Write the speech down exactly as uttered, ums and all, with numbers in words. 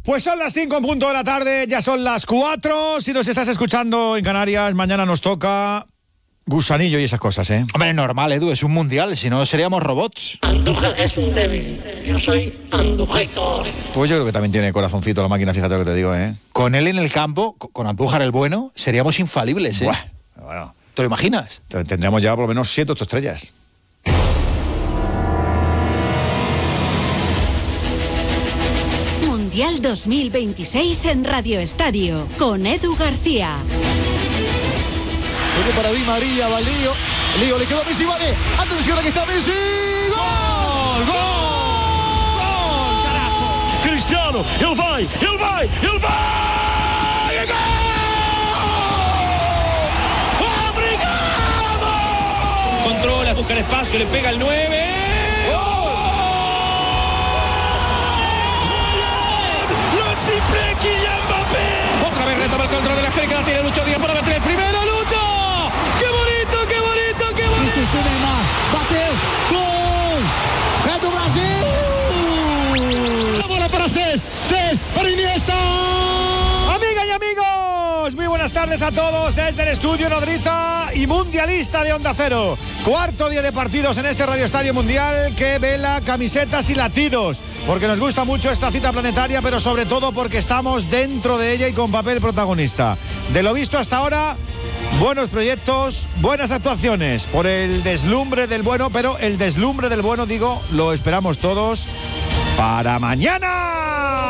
Pues son las cinco en punto de la tarde, ya son las cuatro. Si nos estás escuchando en Canarias, mañana nos toca gusanillo y esas cosas, ¿eh? Hombre, normal, Edu, es un mundial, si no seríamos robots. Andújar es un débil, yo soy Andújar. Pues yo creo que también tiene corazoncito la máquina, fíjate lo que te digo, ¿eh? Con él en el campo, con Andújar el bueno, seríamos infalibles, ¿eh? Buah, bueno, ¿Te lo imaginas? tendríamos ya por lo menos siete, ocho estrellas. Mundial dos mil veintiséis en Radio Estadio, con Edu García. Viene para Di María, va el lío. El lío le quedó a Messi, vale. Atención, aquí está Messi. ¡Gol! ¡Gol! ¡Gol! ¡Carajo! Cristiano, ele vai, ele vai, ele vai! ¡Gol! ¡Obrigado! Controla, busca el espacio, le pega el nueve. Otra vez retoma el control de la cerca, la tiene Lucho Díaz para meter el primero. ¡Lucho! ¡Qué bonito, qué bonito, qué bonito! Isso, o Neymar bateu, gol! É do Brasil! La bola para Cés, Cés para Iniesta. Amigas y amigos, muy buenas tardes a todos desde el estudio nodriza y mundialista de Onda Cero. Cuarto día de partidos en este Radio Estadio Mundial que vela camisetas y latidos, porque nos gusta mucho esta cita planetaria, pero sobre todo porque estamos dentro de ella y con papel protagonista. De lo visto hasta ahora, buenos proyectos, buenas actuaciones, por el deslumbre del bueno, pero el deslumbre del bueno, digo, lo esperamos todos para mañana.